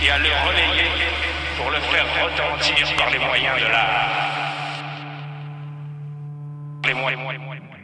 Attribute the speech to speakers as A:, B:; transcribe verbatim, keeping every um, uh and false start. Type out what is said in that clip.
A: et à le relayer pour le faire retentir par les moyens de l'art. Les moyens.